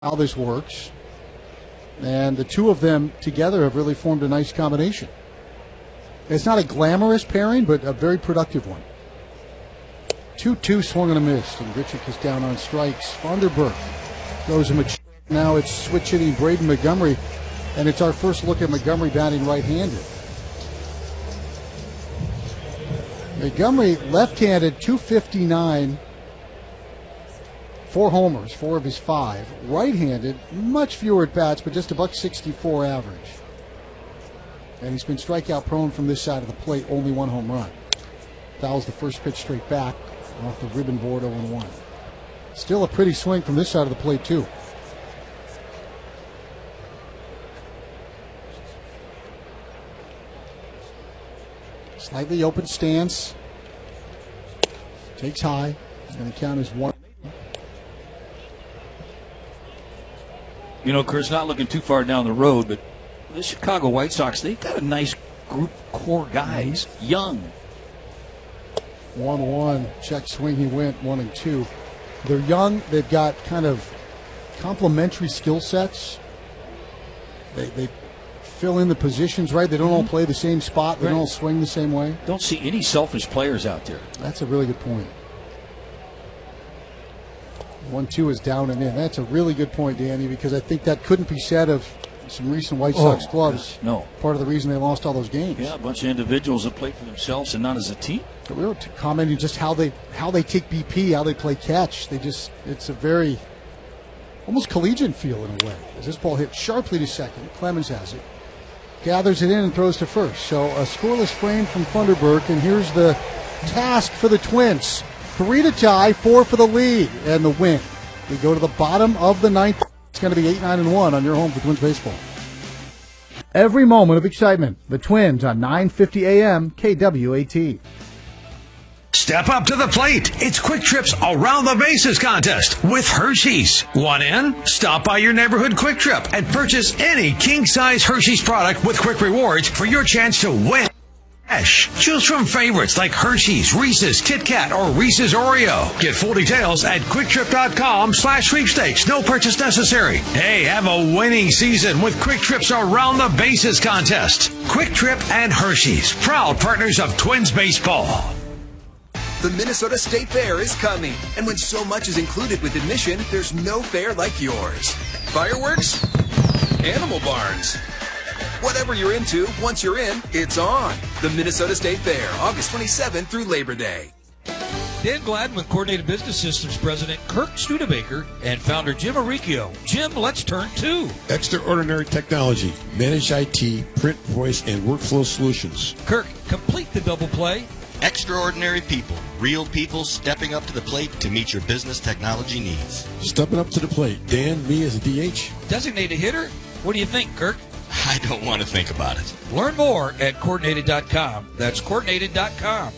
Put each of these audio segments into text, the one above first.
how this works. And the two of them together have really formed a nice combination. It's not a glamorous pairing, but a very productive one. 2-2 swung and a miss, and Grichuk is down on strikes. Funderburk goes a now it's switch hitting Braden Montgomery, and it's our first look at Montgomery batting right-handed. Montgomery left-handed, 259, 4 homers, 4 of his 5. Right-handed, much fewer at bats, but just a $164 average. And he's been strikeout prone from this side of the plate, only 1 home run. Fouls the first pitch straight back off the ribbon board, 0-1. Still a pretty swing from this side of the plate, too. Slightly open stance. Takes high. It's going to count as 1. You know, Chris, not looking too far down the road, but the Chicago White Sox, they've got a nice group core guys, young. 1-1. Check swing, he went 1-2. They're young. They've got kind of complementary skill sets. They fill in the positions right. They don't all play the same spot. They don't all swing the same way. Don't see any selfish players out there. That's a really good point. 1-2 is down and in. That's a really good point, Danny, because I think that couldn't be said of some recent White Sox clubs. No. Part of the reason they lost all those games. Yeah, a bunch of individuals that play for themselves and not as a team. But we were commenting just how they take BP, how they play catch. It's a very almost collegiate feel in a way. As this ball hit sharply to second, Clemens has it. Gathers it in and throws to first. So a scoreless frame from Funderburk, and here's the task for the Twins. 3 to tie, 4 for the lead, and the win. We go to the bottom of the 9th. It's going to be 8-9-1 on your home for Twins baseball. Every moment of excitement. The Twins on 9:50 a.m. KWAT. Step up to the plate. It's Quick Trip's Around the Bases contest with Hershey's. Want in? Stop by your neighborhood Quick Trip and purchase any king-size Hershey's product with Quick Rewards for your chance to win. Choose from favorites like Hershey's, Reese's, Kit Kat, or Reese's Oreo. Get full details at QuickTrip.com/sweepstakes. No purchase necessary. Hey, have a winning season with Quick Trip's Around the Bases contest. Quick Trip and Hershey's, proud partners of Twins baseball. The Minnesota State Fair is coming, and when so much is included with admission, there's no fair like yours. Fireworks? Animal barns? Whatever you're into, once you're in, it's on. The Minnesota State Fair, August 27th through Labor Day. Dan Gladden with Coordinated Business Systems President Kirk Studebaker and founder Jim Aricchio. Jim, let's turn to Extraordinary Technology, Managed IT, Print, Voice, and Workflow Solutions. Kirk, complete the double play. Extraordinary people, real people stepping up to the plate to meet your business technology needs. Stepping up to the plate. Dan, me as a DH. Designated hitter? What do you think, Kirk? I don't want to think about it. Learn more at Coordinated.com. That's Coordinated.com.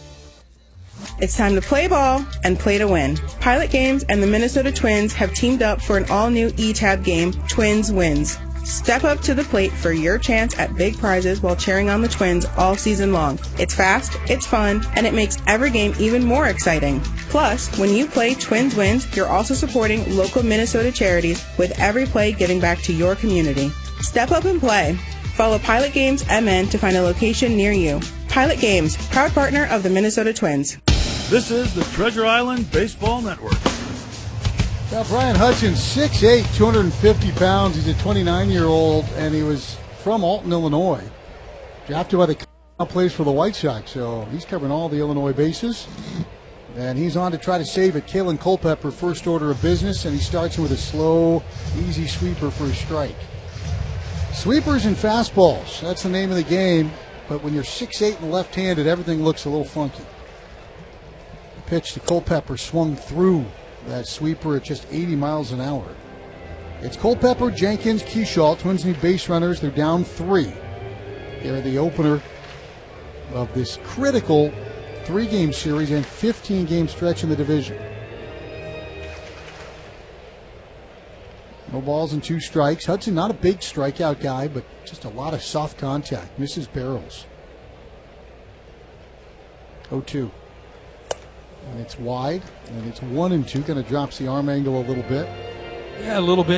It's time to play ball and play to win. Pilot Games and the Minnesota Twins have teamed up for an all-new E-Tab game, Twins Wins. Step up to the plate for your chance at big prizes while cheering on the Twins all season long. It's fast, it's fun, and it makes every game even more exciting. Plus, when you play Twins Wins, you're also supporting local Minnesota charities with every play giving back to your community. Step up and play. Follow Pilot Games MN to find a location near you. Pilot Games, proud partner of the Minnesota Twins. This is the Treasure Island Baseball Network. Now, Brian Hutchins, 6'8", 250 pounds. He's a 29-year-old, and he was from Alton, Illinois. Drafted by the now plays for the White Sox, so he's covering all the Illinois bases. And he's on to try to save it. Kalen Culpepper, first order of business, and he starts with a slow, easy sweeper for a strike. Sweepers and fastballs, that's the name of the game. But when you're 6'8" and left-handed, everything looks a little funky. The pitch to Culpepper swung through that sweeper at just 80 miles an hour. It's Culpepper, Jenkins, Keyshaw. Twins need base runners. They're down 3. They're the opener of this critical 3-game series and 15-game stretch in the division. No balls and 2 strikes. Hudson, not a big strikeout guy, but just a lot of soft contact. Misses barrels. 0-2. And it's wide, and it's 1-2. Kind of drops the arm angle a little bit. Yeah, a little bit.